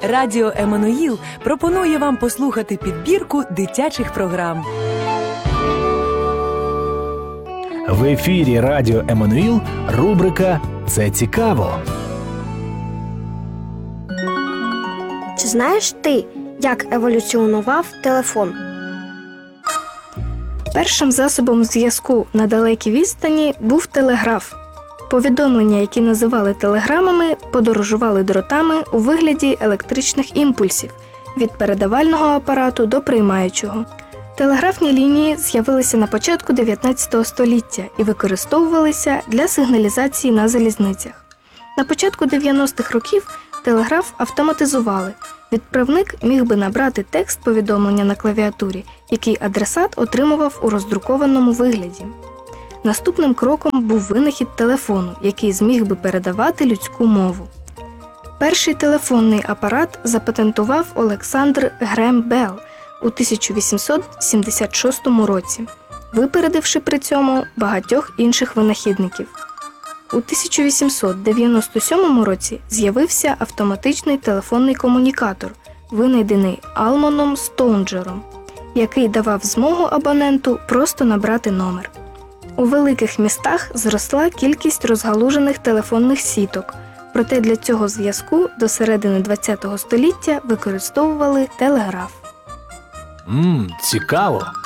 Радіо Еммануїл пропонує вам послухати підбірку дитячих програм. В ефірі Радіо Еммануїл рубрика «Це цікаво». Чи знаєш ти, як еволюціонував телефон? Першим засобом зв'язку на далекій відстані був телеграф. Повідомлення, які називали телеграмами, подорожували дротами у вигляді електричних імпульсів від передавального апарату до приймаючого. Телеграфні лінії з'явилися на початку 19 століття і використовувалися для сигналізації на залізницях. На початку 90-х років телеграф автоматизували. Відправник міг би набрати текст повідомлення на клавіатурі, який адресат отримував у роздрукованому вигляді. Наступним кроком був винахід телефону, який зміг би передавати людську мову. Перший телефонний апарат запатентував Олександр Грем Белл у 1876 році, випередивши при цьому багатьох інших винахідників. У 1897 році з'явився автоматичний телефонний комунікатор, винайдений Алмоном Стоунджером, який давав змогу абоненту просто набрати номер. У великих містах зросла кількість розгалужених телефонних сіток, проте для цього зв'язку до середини ХХ століття використовували телеграф. Цікаво.